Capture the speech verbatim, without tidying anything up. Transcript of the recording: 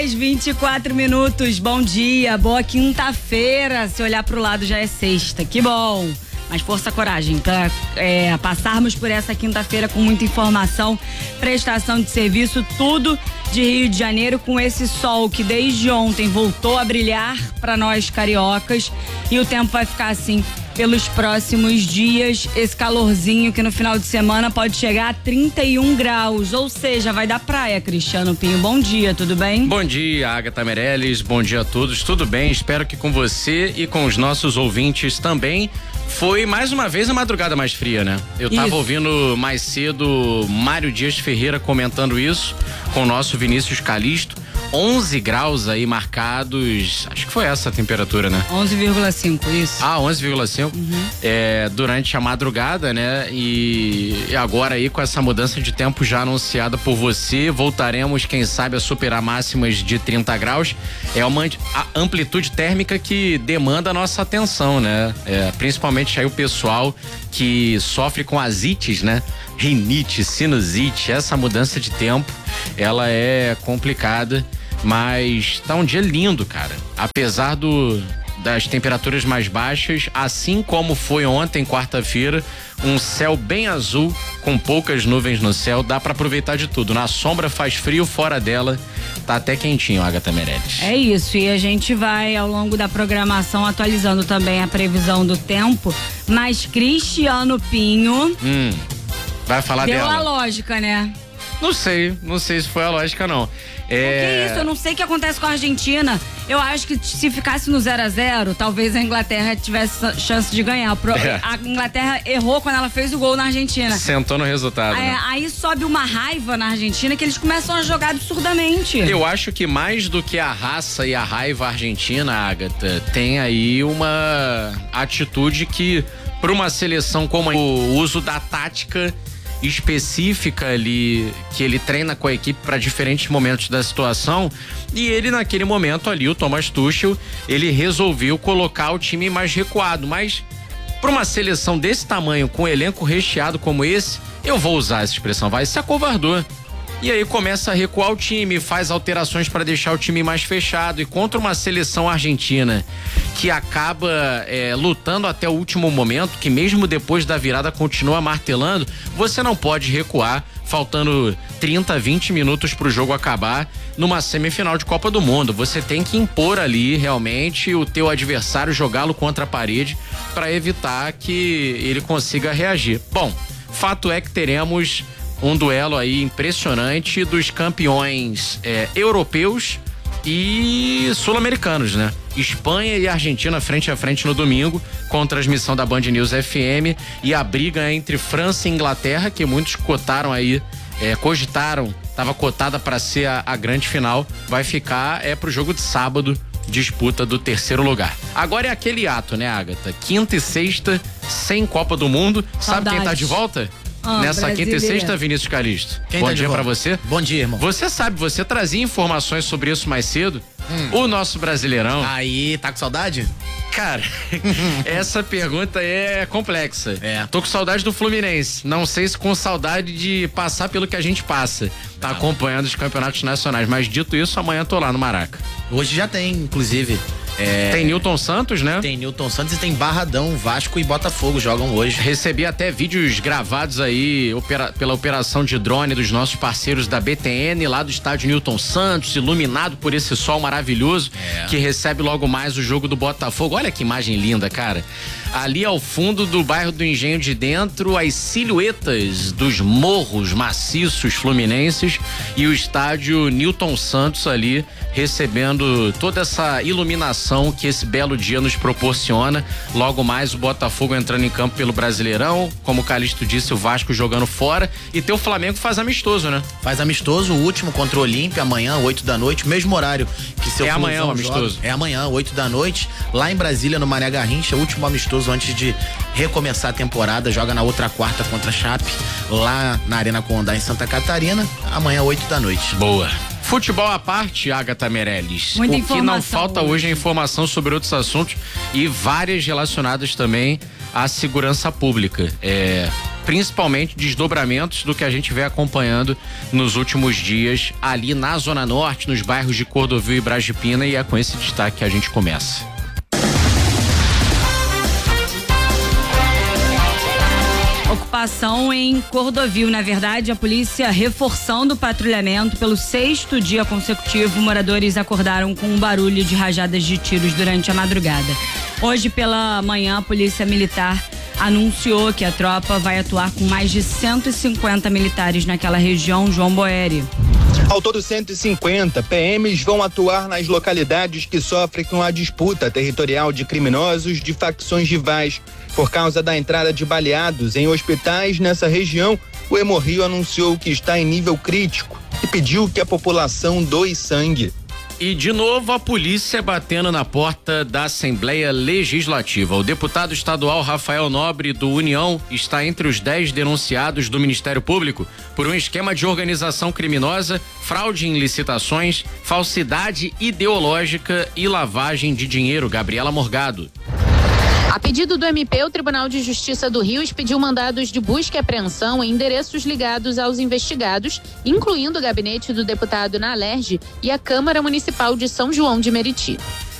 horas, vinte e quatro minutos. Bom dia, boa quinta-feira. Se olhar pro lado já é sexta. Que bom. Mas força, coragem, para é, passarmos por essa quinta-feira com muita informação, prestação de serviço, tudo de Rio de Janeiro, com esse sol que desde ontem voltou a brilhar para nós cariocas, e o tempo vai ficar assim pelos próximos dias. Esse calorzinho que no final de semana pode chegar a trinta e um graus, ou seja, vai dar praia. Cristiano Pinho, bom dia, tudo bem? Bom dia, Agatha Meirelles, bom dia a todos, tudo bem? Espero que com você e com os nossos ouvintes também. Foi mais uma vez a madrugada mais fria, né? Eu tava isso. ouvindo mais cedo Mário Dias Ferreira comentando isso com o nosso Vinícius Calisto. onze graus aí marcados, acho que foi essa a temperatura, né? onze vírgula cinco, isso. Ah, onze vírgula cinco. Uhum. É, durante a madrugada, né? E agora aí com essa mudança de tempo já anunciada por você, voltaremos, quem sabe, a superar máximas de trinta graus. É uma amplitude térmica que demanda a nossa atenção, né? É, principalmente aí o pessoal que sofre com asites, né? Rinite, sinusite, essa mudança de tempo, ela é complicada. Mas tá um dia lindo, cara. Apesar do, das temperaturas mais baixas, assim como foi ontem, quarta-feira, um céu bem azul, com poucas nuvens no céu, dá pra aproveitar de tudo. Na sombra faz frio, fora dela tá até quentinho, Agatha Meirelles. É isso, e a gente vai ao longo da programação atualizando também a previsão do tempo, mas Cristiano Pinho... Hum, vai falar deu dela. Deu a lógica, né? Não sei, não sei se foi a lógica, não. É... O que isso? Eu não sei o que acontece com a Argentina. Eu acho que se ficasse no zero a zero, talvez a Inglaterra tivesse chance de ganhar. É. A Inglaterra errou quando ela fez o gol na Argentina. Sentou no resultado. Aí, né? aí sobe uma raiva na Argentina que eles começam a jogar absurdamente. Eu acho que mais do que a raça e a raiva argentina, Agatha, tem aí uma atitude que, para uma seleção como o uso da tática específica ali, que ele treina com a equipe para diferentes momentos da situação, e ele naquele momento ali, o Thomas Tuchel, ele resolveu colocar o time mais recuado, mas para uma seleção desse tamanho, com um elenco recheado como esse, eu vou usar essa expressão, vai, se acovardou. E aí começa a recuar o time, faz alterações para deixar o time mais fechado, e contra uma seleção argentina que acaba é, lutando até o último momento, que mesmo depois da virada continua martelando, você não pode recuar faltando trinta, vinte minutos pro jogo acabar numa semifinal de Copa do Mundo. Você tem que impor ali realmente o teu adversário, jogá-lo contra a parede para evitar que ele consiga reagir. Bom, fato é que teremos um duelo aí impressionante dos campeões é, europeus e sul-americanos, né? Espanha e Argentina frente a frente no domingo, com transmissão da Band News F M, e a briga entre França e Inglaterra, que muitos cotaram aí, é, cogitaram, estava cotada para ser a, a grande final, vai ficar é pro jogo de sábado, disputa do terceiro lugar. Agora é aquele ato, né, Agatha? Quinta e sexta sem Copa do Mundo. Saudades. Sabe quem tá de volta? Ah, Nessa brasileira. quinta e sexta, Vinícius Calisto. Quem Bom tá dia pra você. Bom dia, irmão. Você sabe, você trazia informações sobre isso mais cedo. Hum. O nosso Brasileirão. Aí, tá com saudade? Cara, essa pergunta é complexa. É. Tô com saudade do Fluminense. Não sei se com saudade de passar pelo que a gente passa. Tá ah. acompanhando os campeonatos nacionais. Mas dito isso, amanhã tô lá no Maraca. Hoje já tem, inclusive. É... Tem Newton Santos, né? Tem Newton Santos e tem Barradão, Vasco e Botafogo jogam hoje. Recebi até vídeos gravados aí opera... pela operação de drone dos nossos parceiros da B T N, lá do estádio Newton Santos, iluminado por esse sol maravilhoso, é. que recebe logo mais o jogo do Botafogo. Olha que imagem linda, cara. Ali ao fundo do bairro do Engenho de Dentro, as silhuetas dos morros maciços fluminenses e o estádio Newton Santos ali recebendo toda essa iluminação que esse belo dia nos proporciona. Logo mais o Botafogo entrando em campo pelo Brasileirão, como o Calixto disse, o Vasco jogando fora, e teu Flamengo faz amistoso, né? Faz amistoso, o último contra o Olímpia, amanhã, oito da noite, mesmo horário que seu É amanhã o amistoso. Joga. É amanhã, oito da noite, lá em Brasília, no Mané Garrincha, último amistoso antes de recomeçar a temporada, joga na outra quarta contra a Chape, lá na Arena Condá, em Santa Catarina, amanhã, oito da noite. Boa. Futebol à parte, Agatha Meirelles. Muita o que não falta hoje. hoje é informação sobre outros assuntos e várias relacionadas também à segurança pública. É, principalmente desdobramentos do que a gente vem acompanhando nos últimos dias ali na Zona Norte, nos bairros de Cordovil e Brasipina, e é com esse destaque que a gente começa. Ocupação em Cordovil. Na verdade, a polícia reforçando o patrulhamento pelo sexto dia consecutivo. Moradores acordaram com um barulho de rajadas de tiros durante a madrugada. Hoje pela manhã, a polícia militar anunciou que a tropa vai atuar com mais de cento e cinquenta militares naquela região. João Boeri. Ao todo, cento e cinquenta P Ms vão atuar nas localidades que sofrem com a disputa territorial de criminosos de facções rivais. Por causa da entrada de baleados em hospitais nessa região, o Hemorrio anunciou que está em nível crítico e pediu que a população doe sangue. E de novo a polícia batendo na porta da Assembleia Legislativa. O deputado estadual Rafael Nobre, do União, está entre os dez denunciados do Ministério Público por um esquema de organização criminosa, fraude em licitações, falsidade ideológica e lavagem de dinheiro. Gabriela Morgado. A pedido do M P, o Tribunal de Justiça do Rio expediu mandados de busca e apreensão em endereços ligados aos investigados, incluindo o gabinete do deputado na Alerj e a Câmara Municipal de São João de Meriti.